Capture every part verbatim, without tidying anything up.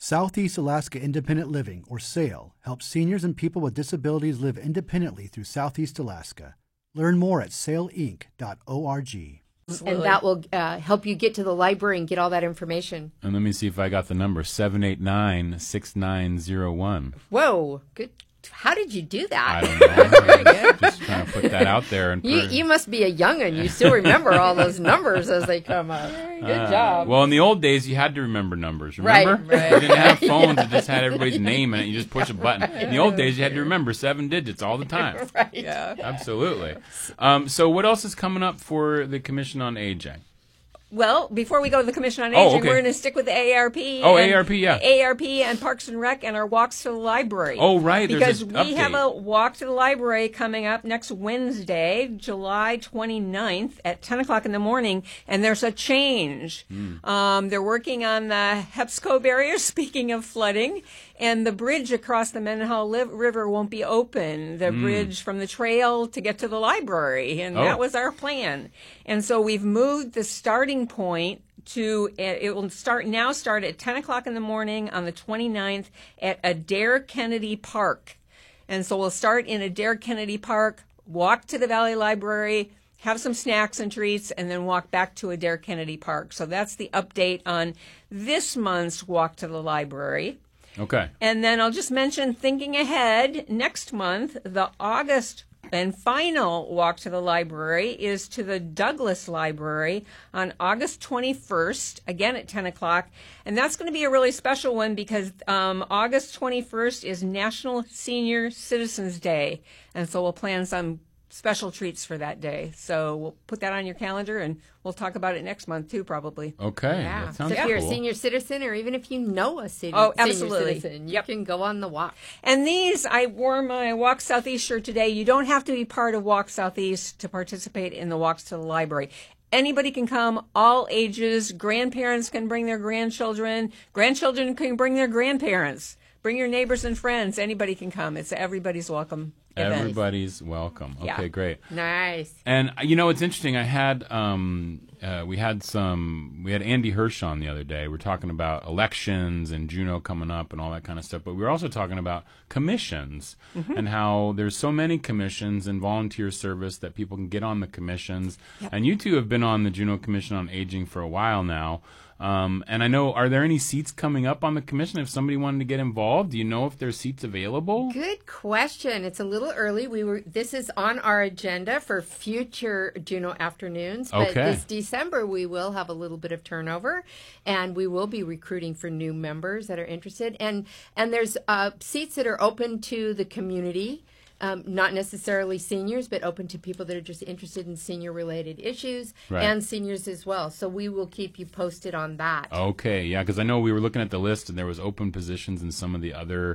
Southeast Alaska Independent Living, or SAIL, helps seniors and people with disabilities live independently through Southeast Alaska. Learn more at sail inc dot org. And that will uh, help you get to the library and get all that information. And let me see if I got the number, seven eight nine, six nine zero one. Whoa, good. How did you do that? I don't know. Very good. Just trying to put that out there. And you, you must be a young'un. You still remember all those numbers as they come up. Good uh, job. Well, in the old days, you had to remember numbers, remember? Right, right. You didn't have phones that just had everybody's name in it. You just push a button. In the old days, you had to remember seven digits all the time. Right. Yeah. Absolutely. Um, so what else is coming up for the Commission on Aging? Well, before we go to the Commission on Oh, Aging, okay. we're going to stick with the A A R P. Oh, and A A R P, yeah. A A R P and Parks and Rec and our walks to the library. Oh, right. Because There's we an update. have a walk to the library coming up next Wednesday, July twenty-ninth at ten o'clock in the morning, and there's a change. Mm. Um, they're working on the Hepsco barrier, speaking of flooding, and the bridge across the Mendenhall Liv- River won't be open, the Mm. bridge from the trail to get to the library, and Oh. that was our plan. And so we've moved the starting point to, it will start now start at ten o'clock in the morning on the twenty-ninth at Adair Kennedy Park. And so we'll start in Adair Kennedy Park, walk to the Valley Library, have some snacks and treats, and then walk back to Adair Kennedy Park. So that's the update on this month's walk to the library. Okay. And then I'll just mention, thinking ahead, next month, the August and final walk to the library is to the Douglas Library on August twenty-first, again at ten o'clock. And that's going to be a really special one because um, August twenty-first is National Senior Citizens Day. And so we'll plan some special treats for that day. So we'll put that on your calendar, and we'll talk about it next month, too, probably. Okay. Yeah. That sounds So if you're cool. a senior citizen, or even if you know a senior, Oh, senior absolutely. citizen, you Yep. can go on the walk. And these, I wore my Walk Southeast shirt today. You don't have to be part of Walk Southeast to participate in the walks to the library. Anybody can come, all ages. Grandparents can bring their grandchildren. Grandchildren can bring their grandparents. Bring your neighbors and friends. Anybody can come. It's everybody's welcome event. Everybody's welcome. Okay, Yeah. great. Nice. And uh, you know, it's interesting. I had um, uh, we had some we had Andy Hirsch on the other day. We're talking about elections and Juneau coming up and all that kind of stuff. But we were also talking about commissions Mm-hmm. and how there's so many commissions and volunteer service that people can get on the commissions. Yep. And you two have been on the Juneau Commission on Aging for a while now. Um, and I know, are there any seats coming up on the commission if somebody wanted to get involved? Do you know if there's seats available? Good question. It's a little early. We were. This is on our agenda for future Juneau afternoons. But Okay. this December we will have a little bit of turnover, and we will be recruiting for new members that are interested. And and there's uh, seats that are open to the community. Um, not necessarily seniors, but open to people that are just interested in senior-related issues, Right. and seniors as well. So we will keep you posted on that. Okay, yeah, because I know we were looking at the list and there was open positions in some of the other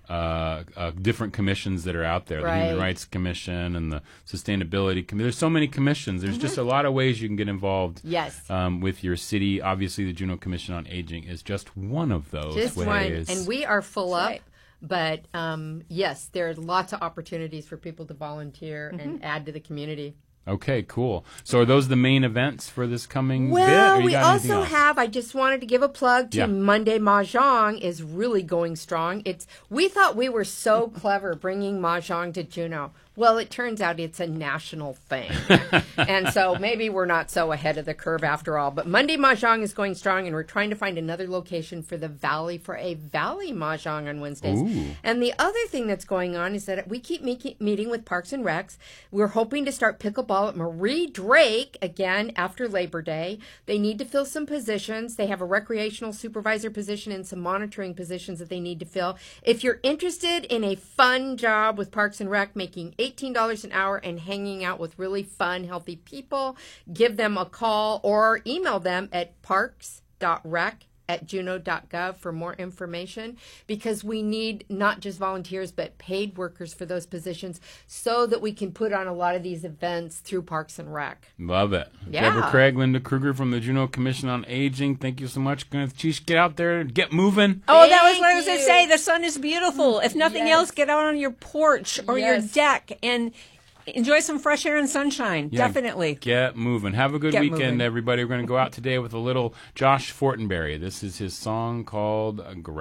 uh, uh, different commissions that are out there. The Human Right. Rights Commission and the Sustainability Commission. There's so many commissions. There's just a lot of ways you can get involved Yes. um, with your city. Obviously, the Juneau Commission on Aging is just one of those Just ways. one, and we are full That's up. right. But um, yes, there are lots of opportunities for people to volunteer and add to the community. Okay, cool. So are those the main events for this coming bit? Well, or you we got anything also else? have. I just wanted to give a plug to Yeah. Monday Mahjong is really going strong. It's we thought we were so clever bringing Mahjong to Juneau. Well, it turns out it's a national thing. And so maybe we're not so ahead of the curve after all. But Monday Mahjong is going strong, and we're trying to find another location for the Valley for a Valley Mahjong on Wednesdays. Ooh. And the other thing that's going on is that we keep me- meeting with Parks and Recs. We're hoping to start pickleball at Marie Drake again after Labor Day. They need to fill some positions. They have a recreational supervisor position and some monitoring positions that they need to fill. If you're interested in a fun job with Parks and Rec, making eighteen dollars an hour and hanging out with really fun, healthy people, give them a call or email them at parks dot rec at juneau dot gov for more information, because we need not just volunteers but paid workers for those positions so that we can put on a lot of these events through Parks and Rec. Love it. Yeah. Deborah Craig, Linda Kruger from the Juneau Commission on Aging. Thank you so much. Gonna get out there, get moving. Oh, that was Thank what I was going to you. say. The sun is beautiful. If nothing Yes. else, get out on your porch or Yes. your deck and enjoy some fresh air and sunshine. Yeah, Definitely. Get moving. Have a good Get weekend, moving. everybody. We're going to go out today with a little Josh Fortenberry. This is his song called